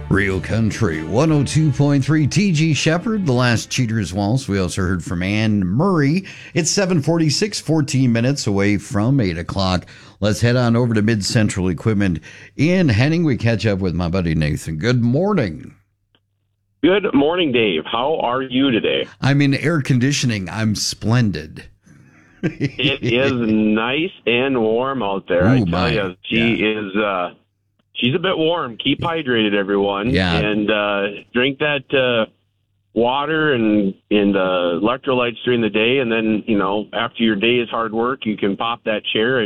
Real Country 102.3. TG Shepherd, The Last Cheater's Waltz. We also heard from Anne Murray. It's 7:46, 14 minutes away from 8 o'clock. Let's head on over to Mid Central Equipment in Henning. We catch up with my buddy Nathan. Good morning. Good morning, Dave. How are you today? I'm in air conditioning. I'm splendid. It is nice and warm out there. Ooh, I tell you, she's a bit warm. Keep hydrated, everyone. Yeah. And drink that water and electrolytes during the day. And then, after your day's hard work, you can pop that chair